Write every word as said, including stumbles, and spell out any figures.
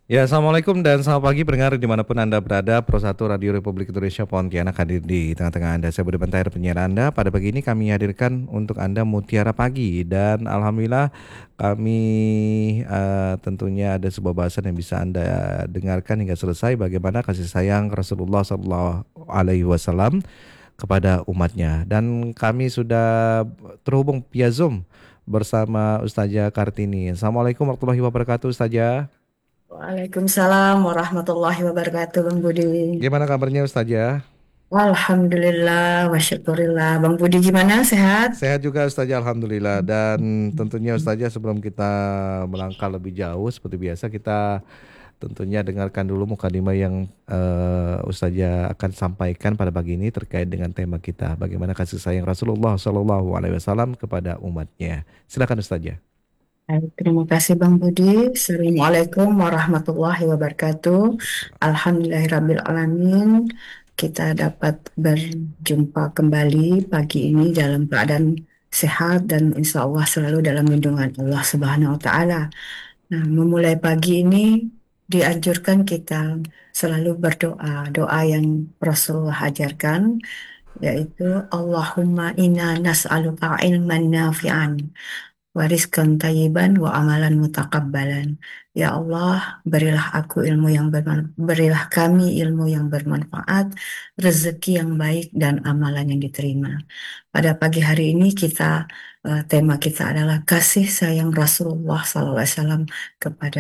Ya, Assalamualaikum dan selamat pagi pendengar dimanapun Anda berada. Pro satu Radio Republik Indonesia Pontianak hadir di tengah-tengah Anda. Saya Budi Bantayar, penyiar Anda. Pada pagi ini kami hadirkan untuk Anda Mutiara Pagi. Dan Alhamdulillah kami eh, tentunya ada sebuah bahasan yang bisa Anda dengarkan hingga selesai. Bagaimana kasih sayang Rasulullah Sallallahu Alaihi Wasallam kepada umatnya. Dan kami sudah terhubung via Zoom bersama Ustazah Kartini. Assalamualaikum warahmatullahi wabarakatuh, Ustazah. Waalaikumsalam warahmatullahi wabarakatuh, Bang Budi. Gimana kabarnya Ustazah? Alhamdulillah, wa syukurillah. Bang Budi gimana? Sehat? Sehat juga Ustazah, Alhamdulillah. Dan tentunya Ustazah sebelum kita melangkah lebih jauh seperti biasa kita tentunya dengarkan dulu mukadimah yang eh, Ustazah akan sampaikan pada pagi ini terkait dengan tema kita, bagaimana kasih sayang Rasulullah Shallallahu Alaihi Wasallam kepada umatnya. Silakan Ustazah. Baik, terima kasih Bang Budi. Assalamualaikum warahmatullahi wabarakatuh. Alhamdulillahirabbil alamin. Kita dapat berjumpa kembali pagi ini dalam keadaan sehat dan insya Allah selalu dalam lindungan Allah Subhanahu wa Ta'ala. Nah, memulai pagi ini dianjurkan kita selalu berdoa, doa yang Rasulullah ajarkan, yaitu Allahumma inna nas'aluka ilman nafi'an wa rizqan tayyiban wa amalan mutakabbalan. Ya Allah, berilah aku ilmu yang berman- berilah kami ilmu yang bermanfaat, rezeki yang baik dan amalan yang diterima. Pada pagi hari ini kita eh, tema kita adalah kasih sayang Rasulullah sallallahu alaihi wasallam kepada